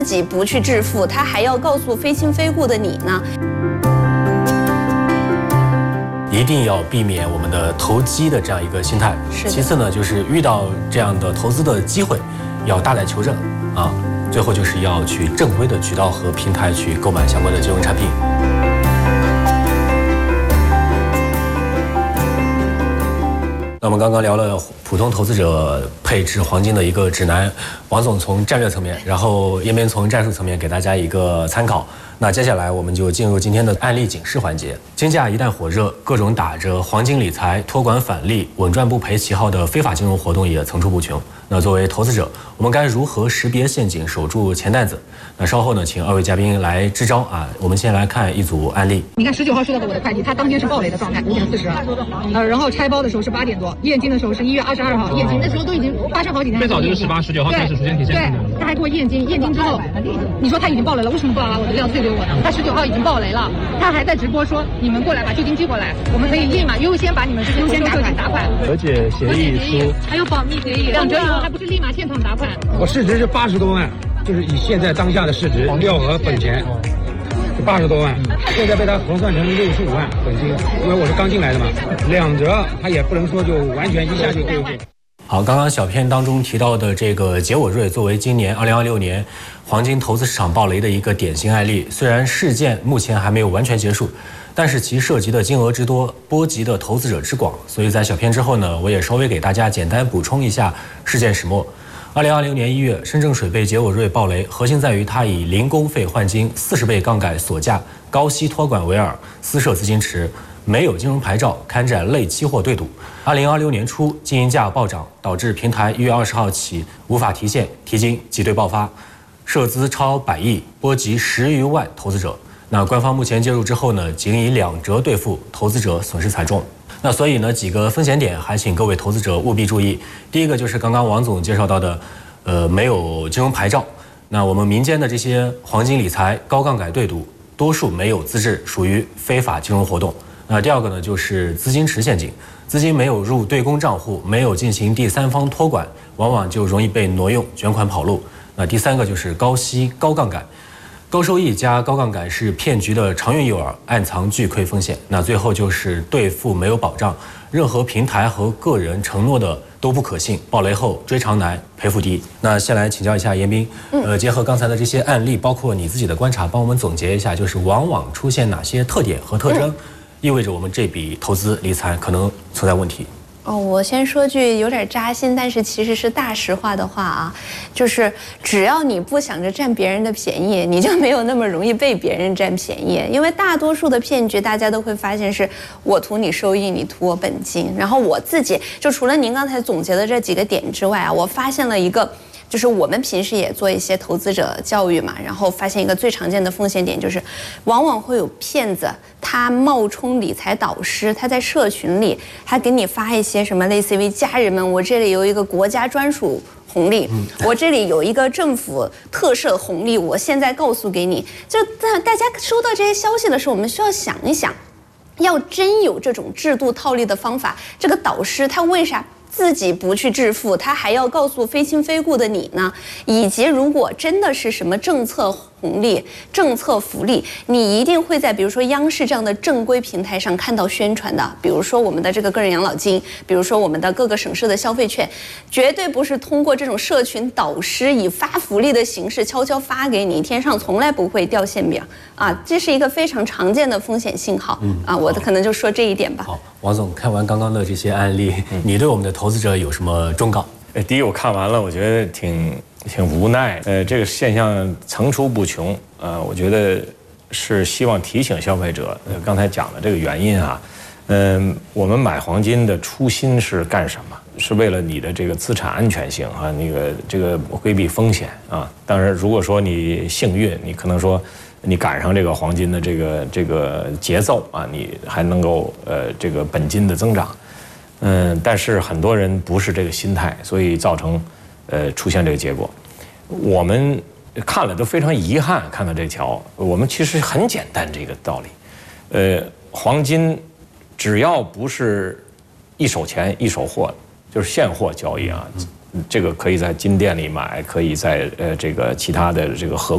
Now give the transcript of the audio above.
自己不去致富，他还要告诉非亲非故的你呢。 一定要避免我们的投机的这样一个心态。其次呢，就是遇到这样的投资的机会，要大胆求证啊。最后就是要去正规的渠道和平台去购买相关的金融产品。那我们刚刚聊了普通投资者配置黄金的一个指南，王总从战略层面，然后燕边从战术层面给大家一个参考。那接下来我们就进入今天的案例警示环节。金价一旦火热，各种打着黄金理财、托管返利、稳赚不赔旗号的非法金融活动也层出不穷。那作为投资者，我们该如何识别陷阱，守住钱袋子？那稍后呢，请二位嘉宾来支招啊。我们先来看一组案例。 你看19号收到的我的快递，它当天是暴雷的状态，5点40，然后拆包的时候是8点多，验金的时候是1月22号，验金那时候都已经发生好几天。 最早就是18、19号开始出现体现。 对，他还给我验金，验金之后，你说他已经爆雷了，为什么不把我的料退给我呢？他19号已经爆雷了，他还在直播说你们过来把旧金寄过来，我们可以立马优先把你们这些优先打款。 和解协议书还有保密协议，2折以后还不是立马现场打款？ 我市值是80多万，就是以现在当下的市值，料和本钱是80多万，现在被他核算成65万本金，因为我是刚进来的嘛，2折他也不能说就完全一下就恢复。 好，刚刚小片当中提到的这个杰我瑞，作为今年2026年黄金投资市场暴雷的一个典型案例，虽然事件目前还没有完全结束，但是其涉及的金额之多，波及的投资者之广，所以在小片之后呢，我也稍微给大家简单补充一下事件始末。2020年1月，深圳水贝杰我瑞暴雷，核心在于它以零工费换金、40倍杠杆锁价、高息托管为饵，私设资金池，没有金融牌照，开展类期货对赌。2026年初，金银价暴涨，导致平台1月20号起无法提现、提金，挤兑爆发，涉资超100亿，波及10余万投资者。那官方目前介入之后呢，仅以2折兑付，投资者损失惨重。那所以呢，几个风险点还请各位投资者务必注意。第一个就是刚刚王总介绍到的，没有金融牌照。那我们民间的这些黄金理财、高杠杆对赌，多数没有资质，属于非法金融活动。那第二个呢，就是资金池陷阱，资金没有入对公账户，没有进行第三方托管，往往就容易被挪用、卷款跑路。那第三个就是高息、高杠杆。高收益加高杠杆是骗局的长远诱饵，暗藏巨亏风险。那最后就是兑付没有保障，任何平台和个人承诺的都不可信，暴雷后追偿难，赔付低。那先来请教一下严彬，结合刚才的这些案例，包括你自己的观察，帮我们总结一下，就是往往出现哪些特点和特征，意味着我们这笔投资理财可能存在问题。 我先说句有点扎心，但是其实是大实话的话啊，就是只要你不想着占别人的便宜，你就没有那么容易被别人占便宜。因为大多数的骗局，大家都会发现是我图你收益，你图我本金。然后我自己就除了您刚才总结的这几个点之外啊，我发现了一个。就是我们平时也做一些投资者教育嘛，然后发现一个最常见的风险点就是，往往会有骗子，他冒充理财导师，他在社群里，他给你发一些什么类似于家人们，我这里有一个国家专属红利，我这里有一个政府特赦红利，我现在告诉给你。就大家收到这些消息的时候，我们需要想一想，要真有这种制度套利的方法，这个导师他为啥自己不去致富，他还要告诉非亲非故的你呢？以及如果真的是什么政策红利、政策福利，你一定会在比如说央视这样的正规平台上看到宣传的，比如说我们的这个个人养老金，比如说我们的各个省市的消费券，绝对不是通过这种社群导师以发福利的形式悄悄发给你，天上从来不会掉馅饼啊，这是一个非常常见的风险信号啊，我可能就说这一点吧。 好，王总，看完刚刚的这些案例，你对我们的投资者有什么忠告？ 第一，我看完了，我觉得挺无奈。这个现象层出不穷。我觉得是希望提醒消费者，刚才讲的这个原因啊，我们买黄金的初心是干什么？是为了你的这个资产安全性啊，这个规避风险啊。当然，如果说你幸运，你可能说你赶上这个黄金的这个节奏啊，你还能够这个本金的增长。但是很多人不是这个心态，所以造成出现这个结果。我们看了都非常遗憾，看到这条，我们其实很简单这个道理。黄金只要不是一手钱一手货，就是现货交易啊，这个可以在金店里买，可以在这个其他的这个合